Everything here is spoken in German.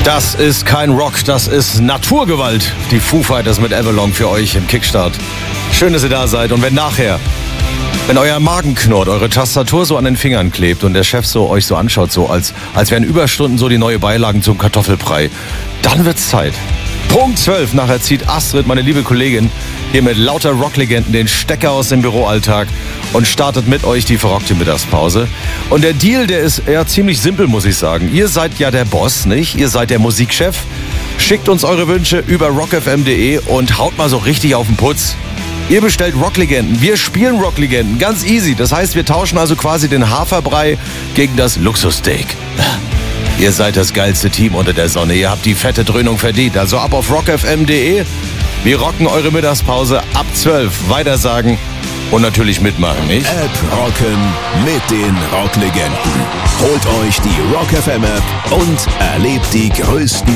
Das ist kein Rock, das ist Naturgewalt. Die Foo Fighters mit Avalon für euch im Kickstart. Schön, dass ihr da seid. Und wenn euer Magen knurrt, eure Tastatur so an den Fingern klebt und der Chef so euch so anschaut, so als wären Überstunden so die neue Beilagen zum Kartoffelbrei, dann wird's Zeit. Punkt 12 nachher zieht Astrid, meine liebe Kollegin, hier mit lauter Rocklegenden den Stecker aus dem Büroalltag und startet mit euch die verrockte Mittagspause. Und der Deal, der ist ja ziemlich simpel, muss ich sagen. Ihr seid ja der Boss, nicht? Ihr seid der Musikchef. Schickt uns eure Wünsche über rockfm.de und haut mal so richtig auf den Putz. Ihr bestellt Rocklegenden, wir spielen Rocklegenden, ganz easy. Das heißt, wir tauschen also quasi den Haferbrei gegen das Luxussteak. Ihr seid das geilste Team unter der Sonne. Ihr habt die fette Dröhnung verdient. Also ab auf rockfm.de. Wir rocken eure Mittagspause ab 12. Weitersagen und natürlich mitmachen, nicht? App rocken mit den Rocklegenden. Holt euch die Rock FM App und erlebt die größten